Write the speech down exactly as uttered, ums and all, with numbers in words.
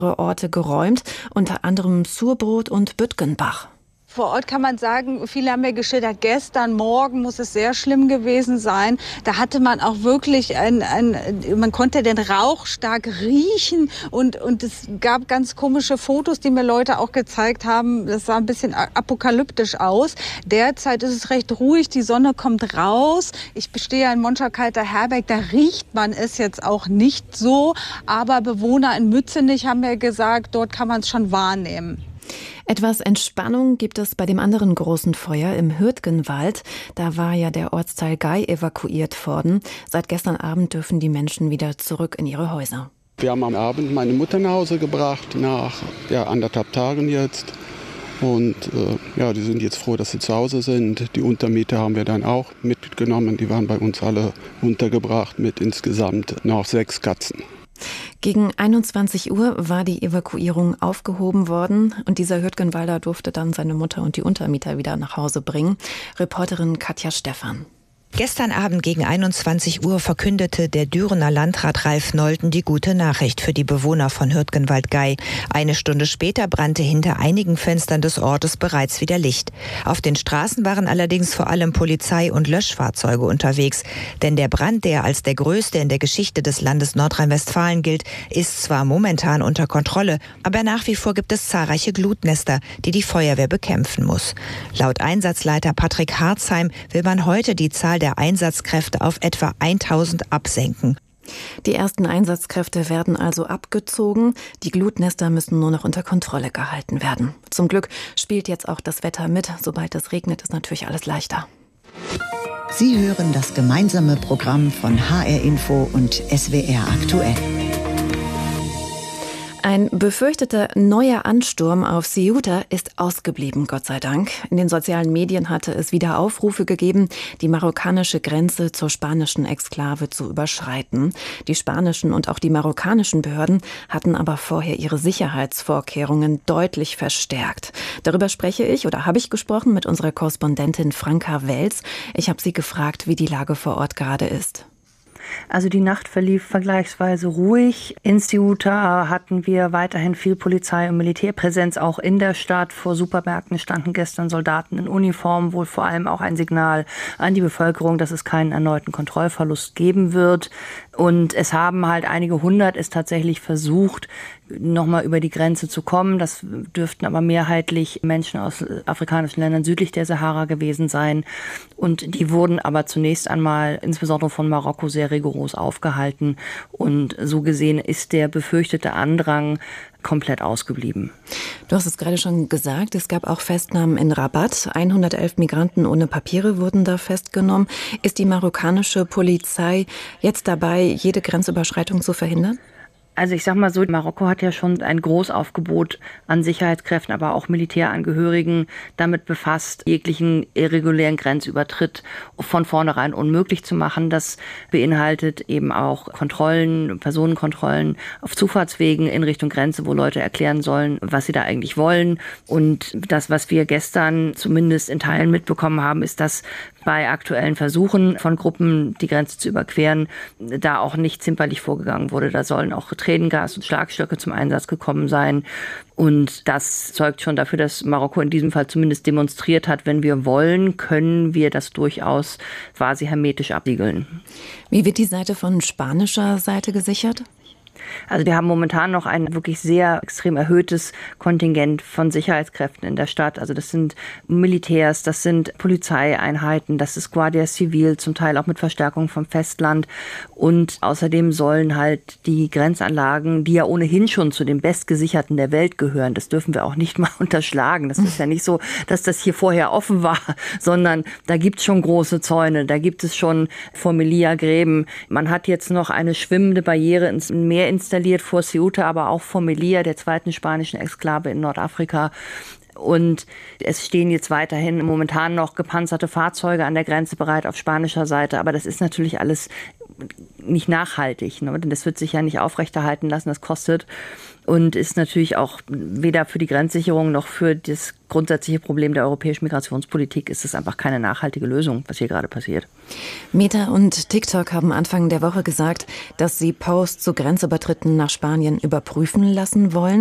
Orte geräumt, unter anderem Surbrot und Bütgenbach. Vor Ort kann man sagen, viele haben mir geschildert, gestern Morgen muss es sehr schlimm gewesen sein. Da hatte man auch wirklich, ein, ein, man konnte den Rauch stark riechen und, und es gab ganz komische Fotos, die mir Leute auch gezeigt haben. Das sah ein bisschen apokalyptisch aus. Derzeit ist es recht ruhig, die Sonne kommt raus. Ich stehe in Monschau-Kalter Herberg, da riecht man es jetzt auch nicht so. Aber Bewohner in Mützenich haben mir gesagt, dort kann man es schon wahrnehmen. Etwas Entspannung gibt es bei dem anderen großen Feuer im Hürtgenwald. Da war ja der Ortsteil Gay evakuiert worden. Seit gestern Abend dürfen die Menschen wieder zurück in ihre Häuser. Wir haben am Abend meine Mutter nach Hause gebracht, nach ja, anderthalb Tagen jetzt. Und äh, ja, die sind jetzt froh, dass sie zu Hause sind. Die Untermieter haben wir dann auch mitgenommen. Die waren bei uns alle untergebracht mit insgesamt noch sechs Katzen. Gegen einundzwanzig Uhr war die Evakuierung aufgehoben worden und dieser Hürtgenwalder durfte dann seine Mutter und die Untermieter wieder nach Hause bringen. Reporterin Katja Stephan. Gestern Abend gegen einundzwanzig Uhr verkündete der Dürener Landrat Ralf Nolten die gute Nachricht für die Bewohner von Hürtgenwald-Gay. Eine Stunde später brannte hinter einigen Fenstern des Ortes bereits wieder Licht. Auf den Straßen waren allerdings vor allem Polizei- und Löschfahrzeuge unterwegs. Denn der Brand, der als der größte in der Geschichte des Landes Nordrhein-Westfalen gilt, ist zwar momentan unter Kontrolle, aber nach wie vor gibt es zahlreiche Glutnester, die die Feuerwehr bekämpfen muss. Laut Einsatzleiter Patrick Harzheim will man heute die Zahl der Einsatzkräfte auf etwa tausend absenken. Die ersten Einsatzkräfte werden also abgezogen. Die Glutnester müssen nur noch unter Kontrolle gehalten werden. Zum Glück spielt jetzt auch das Wetter mit. Sobald es regnet, ist natürlich alles leichter. Sie hören das gemeinsame Programm von H R Info und S W R aktuell. Ein befürchteter neuer Ansturm auf Ceuta ist ausgeblieben, Gott sei Dank. In den sozialen Medien hatte es wieder Aufrufe gegeben, die marokkanische Grenze zur spanischen Exklave zu überschreiten. Die spanischen und auch die marokkanischen Behörden hatten aber vorher ihre Sicherheitsvorkehrungen deutlich verstärkt. Darüber spreche ich oder habe ich gesprochen mit unserer Korrespondentin Franka Welz. Ich habe sie gefragt, wie die Lage vor Ort gerade ist. Also die Nacht verlief vergleichsweise ruhig. In Ceuta hatten wir weiterhin viel Polizei- und Militärpräsenz, auch in der Stadt. Vor Supermärkten standen gestern Soldaten in Uniform, wohl vor allem auch ein Signal an die Bevölkerung, dass es keinen erneuten Kontrollverlust geben wird. Und es haben halt einige hundert es tatsächlich versucht, nochmal über die Grenze zu kommen. Das dürften aber mehrheitlich Menschen aus afrikanischen Ländern südlich der Sahara gewesen sein. Und die wurden aber zunächst einmal insbesondere von Marokko sehr rigoros aufgehalten. Und so gesehen ist der befürchtete Andrang komplett ausgeblieben. Du hast es gerade schon gesagt, es gab auch Festnahmen in Rabat. hundertelf Migranten ohne Papiere wurden da festgenommen. Ist die marokkanische Polizei jetzt dabei, jede Grenzüberschreitung zu verhindern? Also ich sag mal so, Marokko hat ja schon ein Großaufgebot an Sicherheitskräften, aber auch Militärangehörigen damit befasst, jeglichen irregulären Grenzübertritt von vornherein unmöglich zu machen. Das beinhaltet eben auch Kontrollen, Personenkontrollen auf Zufahrtswegen in Richtung Grenze, wo Leute erklären sollen, was sie da eigentlich wollen. Und das, was wir gestern zumindest in Teilen mitbekommen haben, ist, dass bei aktuellen Versuchen von Gruppen, die Grenze zu überqueren, da auch nicht zimperlich vorgegangen wurde. Da sollen auch Tränengas und Schlagstöcke zum Einsatz gekommen sein. Und das zeugt schon dafür, dass Marokko in diesem Fall zumindest demonstriert hat, wenn wir wollen, können wir das durchaus quasi hermetisch absiegeln. Wie wird die Seite von spanischer Seite gesichert? Also wir haben momentan noch ein wirklich sehr extrem erhöhtes Kontingent von Sicherheitskräften in der Stadt. Also das sind Militärs, das sind Polizeieinheiten, das ist Guardia Civil, zum Teil auch mit Verstärkung vom Festland. Und außerdem sollen halt die Grenzanlagen, die ja ohnehin schon zu den bestgesicherten der Welt gehören, das dürfen wir auch nicht mal unterschlagen. Das ist ja nicht so, dass das hier vorher offen war, sondern da gibt es schon große Zäune, da gibt es schon vor Melilla-Gräben. Man hat jetzt noch eine schwimmende Barriere ins Meer installiert vor Ceuta, aber auch vor Melilla, der zweiten spanischen Exklave in Nordafrika. Und es stehen jetzt weiterhin momentan noch gepanzerte Fahrzeuge an der Grenze bereit auf spanischer Seite. Aber das ist natürlich alles nicht nachhaltig, ne? Denn das wird sich ja nicht aufrechterhalten lassen, das kostet. und ist natürlich auch weder für die Grenzsicherung noch für das grundsätzliche Problem der europäischen Migrationspolitik ist es einfach keine nachhaltige Lösung, was hier gerade passiert. Meta und TikTok haben Anfang der Woche gesagt, dass sie Posts zu Grenzübertritten nach Spanien überprüfen lassen wollen.